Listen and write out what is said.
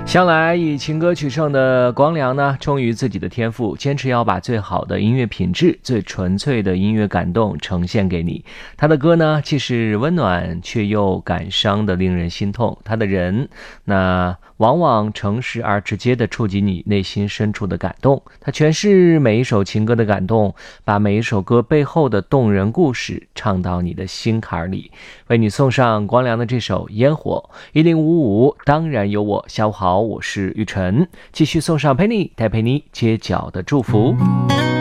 向来以情歌取胜的光良呢，忠于自己的天赋，坚持要把最好的音乐品质、最纯粹的音乐感动呈现给你。他的歌呢，既是温暖，却又感伤的令人心痛。他的人，那往往诚实而直接地触及你内心深处的感动。他诠释每一首情歌的感动，把每一首歌背后的动人故事唱到你的心坎里。为你送上光良的这首《烟火》，1055当然有我。下午好，我是玉晨，继续送上陪你带陪你街角的祝福。